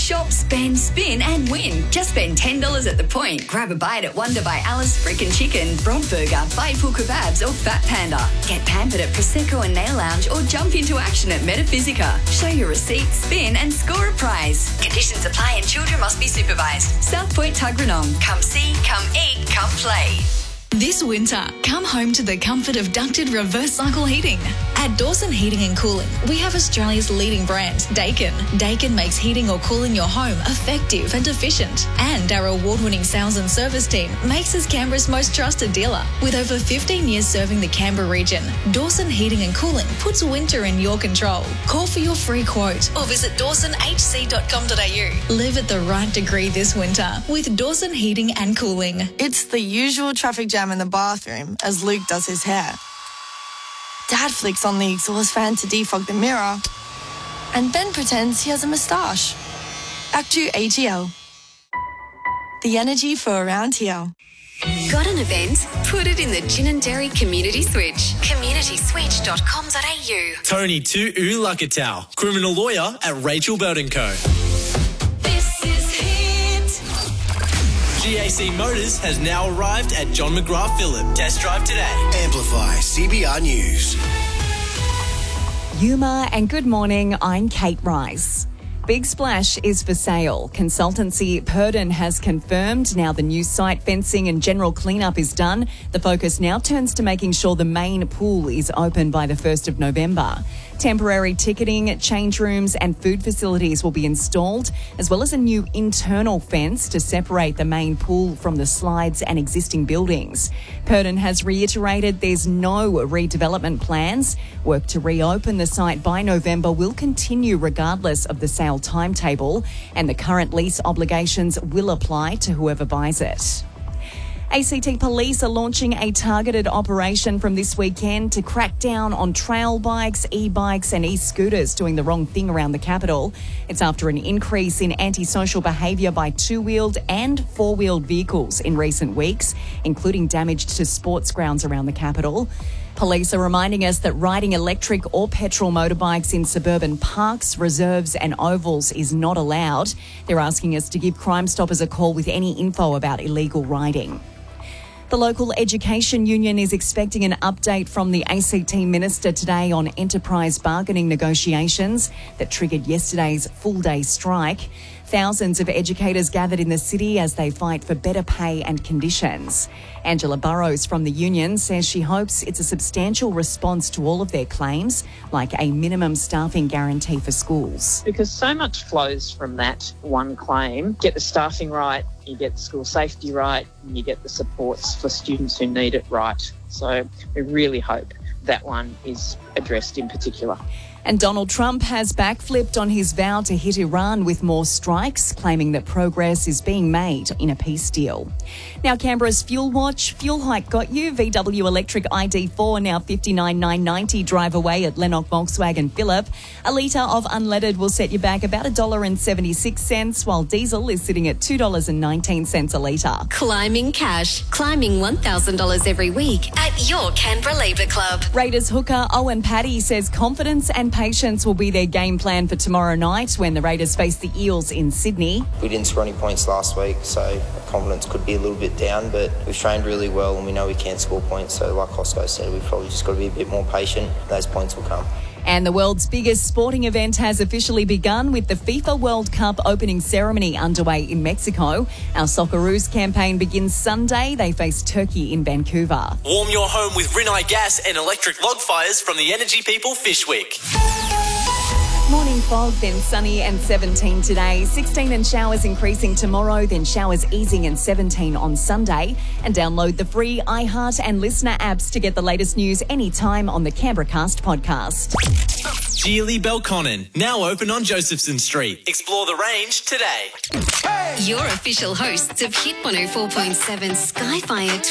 Shop, spend, spin and win. Just spend $10 at the point. Grab a bite at Wonder by Alice Frickin' Chicken, Bronx Burger, Faithful Kebabs or Fat Panda. Get pampered at Prosecco and Nail Lounge or jump into action at Metaphysica. Show your receipt, spin and score a prize. Conditions apply and children must be supervised. South Point Tuggeranong. Come see, come eat, come play. This winter, come home to the comfort of ducted reverse cycle heating. At Dawson Heating and Cooling, we have Australia's leading brand, Daikin. Daikin makes heating or cooling your home effective and efficient. And our award-winning sales and service team makes us Canberra's most trusted dealer. With over 15 years serving the Canberra region, Dawson Heating and Cooling puts winter in your control. Call for your free quote or visit dawsonhc.com.au. Live at the right degree this winter with Dawson Heating and Cooling. It's the usual traffic jam in the bathroom as Luke does his hair. Dad flicks on the exhaust fan to defog the mirror and then pretends he has a moustache. Actu ATL. The energy for around here. Got an event? Put it in the Gin and Dairy Community Switch. communityswitch.com.au. Tony Tu'u Lakatau, criminal lawyer at Rachel Burton Co. GAC Motors has now arrived at John McGrath Phillip. Test drive today. Amplify CBR News. Yuma and good morning, I'm Kate Rice. Big Splash is for sale. Consultancy Purdon has confirmed now the new site fencing and general cleanup is done. The focus now turns to making sure the main pool is open by the 1st of November. Temporary ticketing, change rooms and food facilities will be installed, as well as a new internal fence to separate the main pool from the slides and existing buildings. Purdon has reiterated there's no redevelopment plans. Work to reopen the site by November will continue regardless of the sale timetable, and the current lease obligations will apply to whoever buys it. ACT Police are launching a targeted operation from this weekend to crack down on trail bikes, e-bikes and e-scooters doing the wrong thing around the capital. It's after an increase in antisocial behaviour by two-wheeled and four-wheeled vehicles in recent weeks, including damage to sports grounds around the capital. Police are reminding us that riding electric or petrol motorbikes in suburban parks, reserves and ovals is not allowed. They're asking us to give Crime Stoppers a call with any info about illegal riding. The local education union is expecting an update from the ACT minister today on enterprise bargaining negotiations that triggered yesterday's full-day strike. Thousands of educators gathered in the city as they fight for better pay and conditions. Angela Burrows from the union says she hopes it's a substantial response to all of their claims, like a minimum staffing guarantee for schools. Because so much flows from that one claim. Get the staffing right, you get the school safety right, and you get the supports for students who need it right. So we really hope that one is addressed in particular. And Donald Trump has backflipped on his vow to hit Iran with more strikes, claiming that progress is being made in a peace deal. Now, Canberra's Fuel Watch. Fuel hike got you. VW Electric ID4 now $59,990. Drive away at Lennox Volkswagen Phillip. A litre of unleaded will set you back about $1.76, while diesel is sitting at $2.19 a litre. Climbing cash. Climbing $1,000 every week at your Canberra Labour Club. Raiders hooker Owen Paddy says confidence and patience will be their game plan for tomorrow night when the Raiders face the Eels in Sydney. We didn't score any points last week, so confidence could be a little bit down, but we've trained really well and we know we can score points. So like Costco said, we've probably just got to be a bit more patient. Those points will come. And the world's biggest sporting event has officially begun with the FIFA World Cup opening ceremony underway in Mexico. Our Socceroos campaign begins Sunday. They face Turkey in Vancouver. Warm your home with Rinnai gas and electric log fires from the Energy People Fish Week. Morning fog, then sunny and 17 today. 16 and showers increasing tomorrow, then showers easing and 17 on Sunday. And download the free iHeart and Listener apps to get the latest news anytime on the Canberra Cast podcast. Geely Belconnen, now open on Josephson Street. Explore the range today. Your official hosts of Hit 104.7 Skyfire